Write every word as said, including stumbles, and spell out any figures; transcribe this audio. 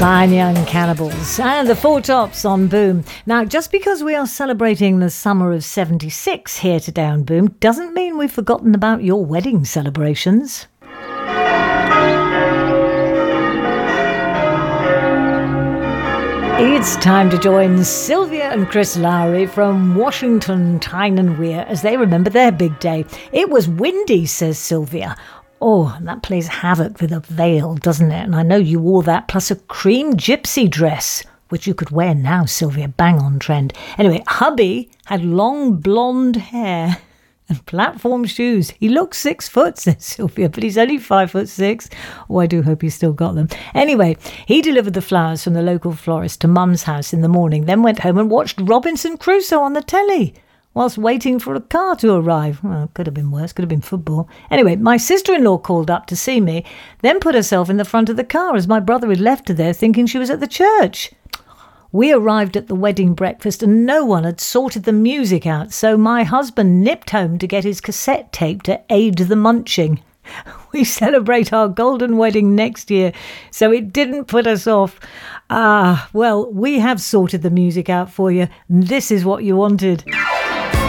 Fine Young Cannibals and the Four Tops on Boom. Now, just because we are celebrating the summer of seventy-six here today on Boom doesn't mean we've forgotten about your wedding celebrations. It's time to join Sylvia and Chris Lowry from Washington, Tyne and Wear as they remember their big day. It was windy, says Sylvia. Oh, that plays havoc with a veil, doesn't it? And I know you wore that, plus a cream gypsy dress, which you could wear now, Sylvia, bang on trend. Anyway, hubby had long blonde hair and platform shoes. He looks six foot, says Sylvia, but he's only five foot six. Oh, I do hope he's still got them. Anyway, he delivered the flowers from the local florist to Mum's house in the morning, then went home and watched Robinson Crusoe on the telly whilst waiting for a car to arrive. Well, could have been worse, could have been football. Anyway, my sister-in-law called up to see me, then put herself in the front of the car as my brother had left her there thinking she was at the church. We arrived at the wedding breakfast and no one had sorted the music out, so my husband nipped home to get his cassette tape to aid the munching. We celebrate our golden wedding next year, so it didn't put us off. Ah, well, we have sorted the music out for you. This is what you wanted.